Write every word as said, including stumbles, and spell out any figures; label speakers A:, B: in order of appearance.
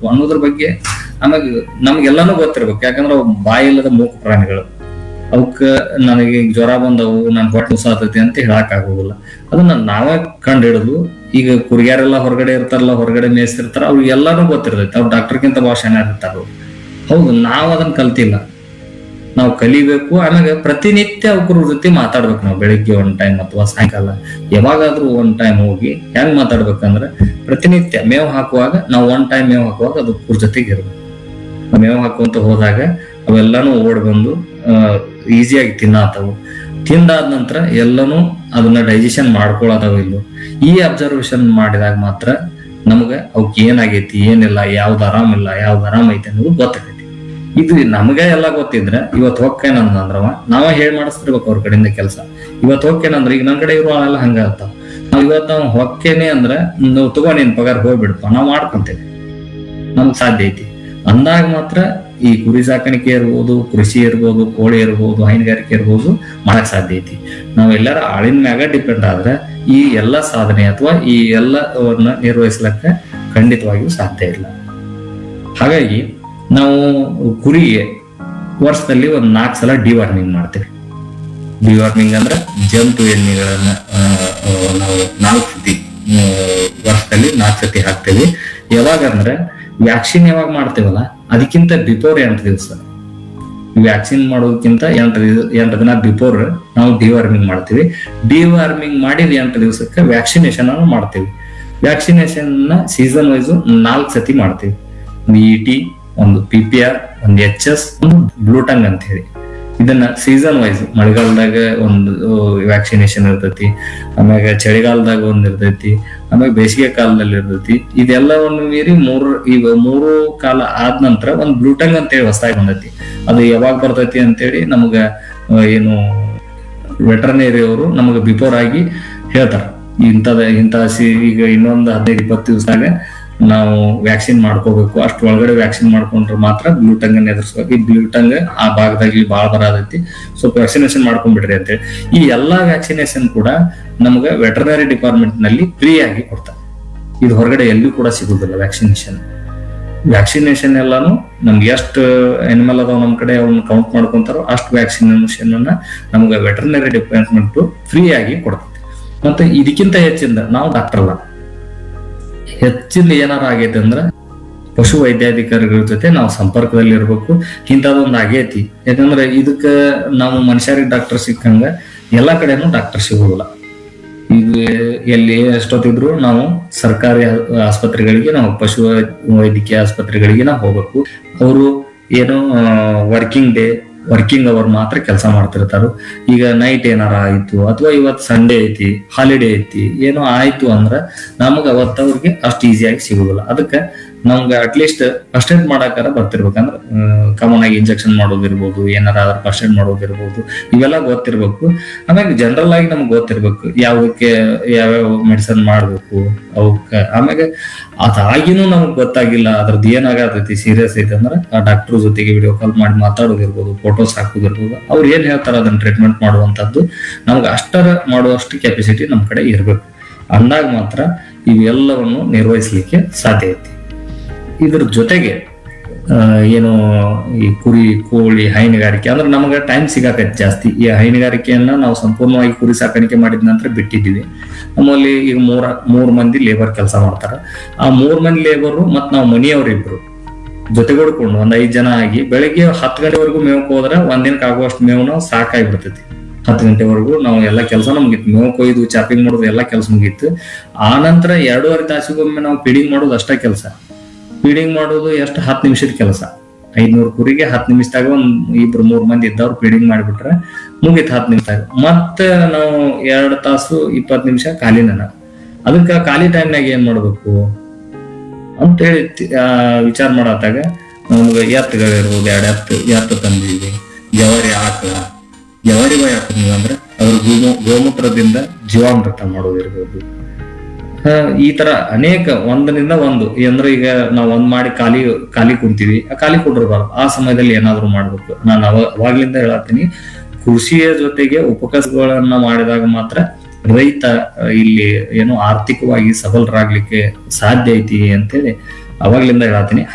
A: ಅನ್ನೋದ್ರ ಬಗ್ಗೆ ಆಮೇಲೆ ನಮ್ಗೆಲ್ಲಾನು ಗೊತ್ತಿರ್ಬೇಕು. ಯಾಕಂದ್ರೆ ಅವು ಬಾಯಿ ಇಲ್ಲದ ಮೂಕ ಪ್ರಾಣಿಗಳು, ಅವಕ್ಕ ನನಗೆ ಜ್ವರ ಬಂದವು, ನನ್ ಹೊಟ್ಟೆ ಉಸಾತೈತಿ ಅಂತ ಹೇಳಕ್ ಆಗೋದಿಲ್ಲ. ಅದನ್ನ ನಾವೇ ಕಂಡು ಹಿಡಿದು, ಈಗ ಕುರಿಯಾರೆಲ್ಲ ಹೊರಗಡೆ ಇರ್ತಾರಲ್ಲ, ಹೊರಗಡೆ ಮೇಯಿಸ್ತಿರ್ತಾರ, ಅವ್ರಿಗೆ ಎಲ್ಲಾನು ಗೊತ್ತಿರ್ತೈತಿ. ಅವ್ರು ಡಾಕ್ಟರ್ಗಿಂತ ಭಾಳ ಚೆನ್ನಾಗಿ ಇರ್ತಾರ. ಹೌದು, ನಾವ್ ಅದನ್ನ ಕಲ್ತಿಲ್ಲ, ನಾವು ಕಲಿಬೇಕು. ಆಮೇಲೆ ಪ್ರತಿನಿತ್ಯ ಅವ್ರ ಜೊತೆ ಮಾತಾಡ್ಬೇಕು ನಾವು. ಬೆಳಿಗ್ಗೆ ಒಂದ್ ಟೈಮ್ ಅಥವಾ ಸಾಯಂಕಾಲ ಯಾವಾಗಾದ್ರೂ ಒಂದ್ ಟೈಮ್ ಹೋಗಿ ಹೆಂಗ್ ಮಾತಾಡ್ಬೇಕಂದ್ರೆ, ಪ್ರತಿನಿತ್ಯ ಮೇವು ಹಾಕುವಾಗ ನಾವು ಒಂದ್ ಟೈಮ್ ಮೇವು ಹಾಕುವಾಗ ಅದು ಅವ್ರ ಜೊತೆಗೆ ಇರ್ಬೇಕು. ಮೇವು ಹಾಕುವಂತ ಹೋದಾಗ ಅವೆಲ್ಲಾನು ಓಡ್ ಬಂದು ಅಹ್ ಈಸಿಯಾಗಿ ತಿನ್ನಾತವು. ತಿಂದಾದ ನಂತರ ಎಲ್ಲಾನು ಅದನ್ನ ಡೈಜೆಷನ್ ಮಾಡ್ಕೊಳತಾವ ಇಲ್ಲೋ, ಈ ಅಬ್ಸರ್ವೇಷನ್ ಮಾಡಿದಾಗ ಮಾತ್ರ ನಮ್ಗ ಅವಕ್ ಏನಾಗೈತಿ, ಏನಿಲ್ಲ, ಯಾವ್ದು ಆರಾಮಿಲ್ಲ, ಯಾವ್ದು ಆರಾಮ ಐತಿ ಅನ್ನೋದು ಗೊತ್ತಾಗೈತಿ. ಇದು ನಮ್ಗ ಎಲ್ಲಾ ಗೊತ್ತಿದ್ರೆ ಇವತ್ತು ಹೊಕ್ಕೇನಂದ್ರವ ನಾವ ಹೇಳಿ ಮಾಡಿಸ್ತಿರ್ಬೇಕು ಅವ್ರ ಕಡೆಯಿಂದ ಕೆಲಸ. ಇವತ್ತು ಹೊಕ್ಕೇನಂದ್ರ ಈಗ ನನ್ ಕಡೆ ಇರುವ ಎಲ್ಲ ಹಂಗ ಇರ್ತಾವ. ನಾವ್ ಇವತ್ತು ನಾವು ಹೊಕ್ಕೇನೆ ಅಂದ್ರ ನಾವು ತಗೋ ನಿನ್ ಪಗಾರ ಹೋಗ್ಬಿಡ್ತಾವ, ನಾವ್ ಮಾಡ್ಕೊಂತೇವೆ, ನಮ್ಗ್ ಸಾಧ್ಯ ಐತಿ ಅಂದಾಗ ಮಾತ್ರ ಈ ಕುರಿ ಸಾಕಾಣಿಕೆ ಇರ್ಬೋದು, ಕೃಷಿ ಇರ್ಬೋದು, ಕೋಳಿ ಇರ್ಬೋದು, ಹೈನುಗಾರಿಕೆ ಇರ್ಬೋದು ಮಾಡಕ್ ಸಾಧ್ಯ ಐತಿ. ನಾವ್ ಎಲ್ಲಾರ ಆಳಿನ ಮ್ಯಾಗ ಡಿಪೆಂಡ್ ಆದ್ರೆ ಈ ಎಲ್ಲಾ ಸಾಧನೆ ಅಥವಾ ಈ ಎಲ್ಲವನ್ನ ನಿರ್ವಹಿಸ್ಲಕ್ಕ ಖಂಡಿತವಾಗಿಯೂ ಸಾಧ್ಯ ಇಲ್ಲ. ಹಾಗಾಗಿ ನಾವು ಕುರಿಗೆ ವರ್ಷದಲ್ಲಿ ಒಂದ್ ನಾಲ್ಕು ಸಲ ಡಿವಾರ್ಮಿಂಗ್ ಮಾಡ್ತೇವೆ. ಡಿವಾರ್ಮಿಂಗ್ ಅಂದ್ರೆ ಜಂತು ಎಣ್ಣೆಗಳನ್ನ ನಾವು ನಾಲ್ಕು ಸತಿ ವರ್ಷದಲ್ಲಿ ನಾಲ್ಕು ಸತಿ ಹಾಕ್ತೇವೆ. ಯಾವಾಗ ಅಂದ್ರೆ ವ್ಯಾಕ್ಸಿನ್ ಯಾವಾಗ ಮಾಡ್ತೇವಲ್ಲ ಅದಕ್ಕಿಂತ ಬಿಫೋರ್ ಎಂಟು ದಿವಸ, ವ್ಯಾಕ್ಸಿನ್ ಮಾಡೋದಕ್ಕಿಂತ ಎಂಟು ಎಂಟು ದಿನ ಬಿಫೋರ್ ನಾವು ಡಿವಾರ್ಮಿಂಗ್ ಮಾಡ್ತೀವಿ. ಡಿವಾರ್ಮಿಂಗ್ ಮಾಡಿದ ಎಂಟು ದಿವಸಕ್ಕೆ ವ್ಯಾಕ್ಸಿನೇಷನ್ ಅನ್ನು ಮಾಡ್ತೀವಿ. ವ್ಯಾಕ್ಸಿನೇಷನ್ ಸೀಸನ್ ವೈಸ್ ನಾಲ್ಕು ಸತಿ ಮಾಡ್ತೀವಿ. ಒಂದು ಇ ಟಿ, ಒಂದು ಪಿ ಪಿ ಆರ್, ಒಂದು ಎಚ್ ಎಸ್, ಒಂದು ಬ್ಲೂಟಂಗ್ ಅಂತ ಹೇಳಿ. ಇದನ್ನ ಸೀಸನ್ ವೈಸ್ ಮಳೆಗಾಲದಾಗ ಒಂದು ವ್ಯಾಕ್ಸಿನೇಷನ್ ಇರ್ತೈತಿ, ಆಮ್ಯಾಗ ಚಳಿಗಾಲದಾಗ ಒಂದ್ ಇರ್ತೈತಿ, ಆಮ್ಯಾಗ ಬೇಸಿಗೆ ಕಾಲದಲ್ಲಿ ಇರ್ತೈತಿ. ಇದೆಲ್ಲವನ್ನು ಮೀರಿ ಮೂರು ಈಗ ಮೂರು ಕಾಲ ಆದ ನಂತರ ಒಂದ್ ಬ್ಲೂಟಂಗ್ ಅಂತ ಹೇಳಿ ಹೊಸದಾಗಿ ಬಂದೈತಿ. ಅದು ಯಾವಾಗ ಬರ್ತೈತಿ ಅಂತೇಳಿ ನಮಗ ಏನು ವೆಟರ್ನರಿ ಅವರು ನಮಗ ಬಿಫೋರ್ ಆಗಿ ಹೇಳ್ತಾರ. ಇಂಥದ ಇಂಥ ಈಗ ಇನ್ನೊಂದು ಹದಿನೈದು ಇಪ್ಪತ್ತು ದಿವಸದಾಗ ನಾವು ವ್ಯಾಕ್ಸಿನ್ ಮಾಡ್ಕೋಬೇಕು, ಅಷ್ಟು ಒಳಗಡೆ ವ್ಯಾಕ್ಸಿನ್ ಮಾಡ್ಕೊಂಡ್ರೆ ಮಾತ್ರ ಬ್ಲೂಟಂಗ್ ಅನ್ನ ಎದುರಿಸುವಾಗ. ಈ ಬ್ಲೂಟಂಗ್ ಆ ಭಾಗದಾಗ ಬಾಳ ಬರತೈತಿ, ಸ್ವಲ್ಪ ವ್ಯಾಕ್ಸಿನೇಷನ್ ಮಾಡ್ಕೊಂಡ್ಬಿಡ್ರಿ ಅಂತೇಳಿ. ಈ ಎಲ್ಲಾ ವ್ಯಾಕ್ಸಿನೇಷನ್ ಕೂಡ ನಮ್ಗ ವೆಟರ್ನರಿ ಡಿಪಾರ್ಟ್ಮೆಂಟ್ ನಲ್ಲಿ ಫ್ರೀ ಆಗಿ ಕೊಡ್ತಾರೆ. ಇದು ಹೊರಗಡೆ ಎಲ್ಲೂ ಕೂಡ ಸಿಗುದಿಲ್ಲ. ವ್ಯಾಕ್ಸಿನೇಷನ್ ವ್ಯಾಕ್ಸಿನೇಷನ್ ಎಲ್ಲಾನು ನಮ್ಗೆ ಎಷ್ಟು ಅನಿಮಲ್ ಅದಾವ ನಮ್ ಕಡೆ ಅವ್ನ ಕೌಂಟ್ ಮಾಡ್ಕೊಂತಾರೋ ಅಷ್ಟು ವ್ಯಾಕ್ಸಿನೇಷನ್ ಅನ್ನ ನಮ್ಗೆ ವೆಟರ್ನರಿ ಡಿಪಾರ್ಟ್ಮೆಂಟ್ ಫ್ರೀ ಆಗಿ ಕೊಡ್ತೈತಿ. ಮತ್ತೆ ಇದಕ್ಕಿಂತ ಹೆಚ್ಚಿಂದ ನಾವು ಡಾಕ್ಟರ್ ಅಲ್ಲ, ಹೆಚ್ಚಿಂದ ಏನಾರ ಆಗೈತೆ ಅಂದ್ರ ಪಶು ವೈದ್ಯಾಧಿಕಾರಿಗಳ ಜೊತೆ ನಾವು ಸಂಪರ್ಕದಲ್ಲಿ ಇರ್ಬೇಕು. ಇಂಥದೊಂದು ಆಗೈತಿ. ಯಾಕಂದ್ರೆ ಇದಕ್ಕ ನಾವು ಮನುಷ್ಯರಿಗೆ ಡಾಕ್ಟರ್ ಸಿಕ್ಕಂಗ ಎಲ್ಲಾ ಕಡೆನೂ ಡಾಕ್ಟರ್ ಸಿಗೋದಿಲ್ಲ. ಈಗ ಎಲ್ಲಿ ಎಷ್ಟೊತ್ತಿದ್ರು ನಾವು ಸರ್ಕಾರಿ ಆಸ್ಪತ್ರೆಗಳಿಗೆ, ನಾವು ಪಶು ವೈದ್ಯಕೀಯ ಆಸ್ಪತ್ರೆಗಳಿಗೆ ನಾವು ಹೋಗ್ಬೇಕು. ಅವರು ಏನು ವರ್ಕಿಂಗ್ ಡೇ ವರ್ಕಿಂಗ್ ಅವರ್ ಮಾತ್ರ ಕೆಲಸ ಮಾಡ್ತಿರ್ತಾರ. ಈಗ ನೈಟ್ ಏನಾರ ಆಯ್ತು ಅಥವಾ ಇವತ್ತು ಸಂಡೇ ಐತಿ, ಹಾಲಿಡೇ ಐತಿ, ಏನೋ ಆಯ್ತು ಅಂದ್ರ ನಮಗ ಅವತ್ತ ಅವ್ರಿಗೆ ಅಷ್ಟು ಈಸಿಯಾಗಿ ಸಿಗುದಿಲ್ಲ. ಅದಕ್ಕೆ ನಮ್ಗೆ ಅಟ್ಲೀಸ್ಟ್ ಫಸ್ಟ್ ಏಡ್ ಮಾಡಾಕಾರ ಬರ್ತಿರ್ಬೇಕಂದ್ರ ಕಾಮನ್ ಆಗಿ ಇಂಜೆಕ್ಷನ್ ಮಾಡೋದಿರ್ಬೋದು, ಏನಾರ ಆದ್ರ ಫಸ್ಟ್ ಏಡ್ ಮಾಡೋದಿರ್ಬೋದು, ಇವೆಲ್ಲ ಗೊತ್ತಿರ್ಬೇಕು. ಆಮ್ಯಾಗ ಜನರಲ್ ಆಗಿ ನಮ್ಗೆ ಗೊತ್ತಿರ್ಬೇಕು ಯಾವಕ್ಕೆ ಯಾವ್ಯಾವ ಮೆಡಿಸಿನ್ ಮಾಡ್ಬೇಕು ಅವಕ್ಕ. ಆಮ್ಯಾಗ ಅದಾಗಿನೂ ನಮಗ್ ಗೊತ್ತಾಗಿಲ್ಲ ಅದ್ರದ್ದು ಏನಾಗತೈತಿ, ಸೀರಿಯಸ್ ಐತಿ ಅಂದ್ರ ಆ ಡಾಕ್ಟರ್ ಜೊತೆಗೆ ವಿಡಿಯೋ ಕಾಲ್ ಮಾಡಿ ಮಾತಾಡೋದಿರ್ಬೋದು, ಫೋಟೋಸ್ ಹಾಕೋದಿರ್ಬೋದು, ಅವ್ರು ಏನ್ ಹೇಳ್ತಾರ ಅದನ್ನ ಟ್ರೀಟ್ಮೆಂಟ್ ಮಾಡುವಂತದ್ದು ನಮ್ಗೆ ಅಷ್ಟರ ಮಾಡುವಷ್ಟು ಕೆಪಾಸಿಟಿ ನಮ್ ಕಡೆ ಇರ್ಬೇಕು. ಅಂದಾಗ ಮಾತ್ರ ಇವೆಲ್ಲವನ್ನು ನಿರ್ವಹಿಸ್ಲಿಕ್ಕೆ ಸಾಧ್ಯ ಐತಿ. ಇದ್ರ ಜೊತೆಗೆ ಅಹ್ ಏನು ಈ ಕುರಿ ಕೋಳಿ ಹೈನುಗಾರಿಕೆ ಅಂದ್ರೆ ನಮಗ ಟೈಮ್ ಸಿಗಾಕೈತಿ ಜಾಸ್ತಿ. ಈ ಹೈನುಗಾರಿಕೆಯನ್ನ ನಾವು ಸಂಪೂರ್ಣವಾಗಿ ಕುರಿ ಸಾಕಾಣಿಕೆ ಮಾಡಿದ ನಂತರ ಬಿಟ್ಟಿದ್ದೀವಿ. ನಮ್ಮಲ್ಲಿ ಈಗ ಮೂರ ಮೂರ್ ಮಂದಿ ಲೇಬರ್ ಕೆಲಸ ಮಾಡ್ತಾರ. ಆ ಮೂರ್ ಮಂದಿ ಲೇಬರು ಮತ್ ನಾವು ಮನೆಯವ್ರಿಬ್ರು ಜೊತೆಗೂಡ್ಕೊಂಡು ಒಂದ್ ಐದ್ ಜನ ಆಗಿ ಬೆಳಿಗ್ಗೆ ಹತ್ತು ಗಂಟೆವರೆಗೂ ಮೇವಕ್ ಹೋದ್ರೆ ಒಂದಿನಕ್ಕೆ ಆಗುವಷ್ಟು ಮೇವು ನಾವು ಸಾಕಾಗ್ಬಿಡ್ತೈತಿ. ಹತ್ತು ಗಂಟೆವರೆಗೂ ನಾವು ಎಲ್ಲಾ ಕೆಲಸ ಮುಗಿತ್ತು, ಮೇವು ಕೊಯ್ದು ಚಾಪಿಂಗ್ ಮಾಡೋದು ಎಲ್ಲಾ ಕೆಲಸ ಮುಗೀತು. ಆ ನಂತರ ಎರಡೂವರೆ ತಾಸಿಗೊಮ್ಮೆ ನಾವು ಫೀಡಿಂಗ್ ಮಾಡೋದು ಅಷ್ಟೇ ಕೆಲಸ. ಫೀಡಿಂಗ್ ಮಾಡೋದು ಎಷ್ಟು ಹತ್ತು ನಿಮಿಷದ ಕೆಲಸ. ಐದ್ನೂರು ಕುರಿಗೆ ಹತ್ತು ನಿಮಿಷದಾಗ ಒಂದ್ ಇಬ್ರು ಮೂರ್ ಮಂದಿ ಇದ್ದವ್ರು ಫೀಡಿಂಗ್ ಮಾಡಿಬಿಟ್ರೆ ಮುಗಿತ್ ಹತ್ತು ನಿಮಿಷದಾಗ. ಮತ್ತೆ ನಾವು ಎರಡು ತಾಸು ಇಪ್ಪತ್ತು ನಿಮಿಷ ಖಾಲಿನ. ಅದಕ್ಕ ಖಾಲಿ ಟೈಮ್ನಾಗ ಏನ್ ಮಾಡ್ಬೇಕು ಅಂತ ಹೇಳಿ ವಿಚಾರ ಮಾಡತ್ತಾಗ ನಮ್ಗೆ ಎತ್ತುಗಳಿರ್ಬೋದು, ಎರಡು ಎತ್ತು ಎತ್ತು ತಂದಿದ್ವಿ, ಜವಾರಿ ಆಕಳ. ಜವಾರಿ ಬಾಯಿ ಹಾಕಿದ್ವಿ ಅಂದ್ರೆ ಅದ್ರ ಗೋಮೂ ಗೋಮೂತ್ರದಿಂದ ಜೀವಾಮೃತ ಮಾಡೋದಿರ್ಬೋದು. ಈ ತರ ಅನೇಕ ಒಂದರಿಂದ ಒಂದು ಅಂದ್ರೆ ಈಗ ನಾವ್ ಒಂದ್ ಮಾಡಿ ಖಾಲಿ ಖಾಲಿ ಕುಂತೀವಿ, ಆ ಖಾಲಿ ಕೊಟ್ಟಿರ್ಬಾರ್ದು. ಆ ಸಮಯದಲ್ಲಿ ಏನಾದ್ರು ಮಾಡ್ಬೇಕು. ನಾನು ಅವ ಅವಾಗ್ಲಿಂದ ಹೇಳತ್ತೀನಿ, ಕೃಷಿಯ ಜೊತೆಗೆ ಉಪಕಸಬುಗಳನ್ನ ಮಾಡಿದಾಗ ಮಾತ್ರ ರೈತ ಇಲ್ಲಿ ಏನು ಆರ್ಥಿಕವಾಗಿ ಸಬಲರಾಗ್ಲಿಕ್ಕೆ ಸಾಧ್ಯ ಐತಿ ಅಂತೇಳಿ ಅವಾಗ್ಲಿಂದ ಹೇಳತ್ತೀನಿ.